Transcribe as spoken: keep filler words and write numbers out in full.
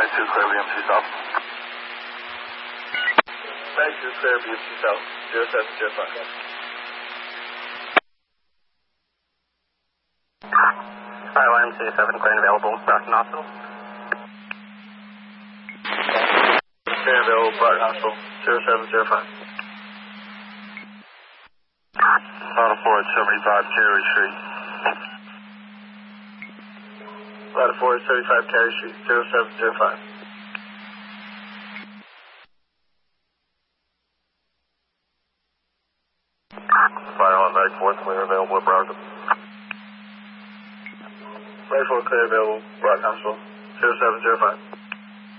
Flight two, clear B M C South. Flight two, clear B M C South, zero seven zero five. Hi, Y M C seven, clear and available, Brockton Hospital. Clear and available, Brockton Hospital, zero seven zero five. Ladder four at seventy-five Carey Street. Ladder four at seventy-five Carey Street, zero seven zero five. Fire on Mag four, clear available at Brockton. Mag four, clear available, Brockton Hospital, zero seven zero five.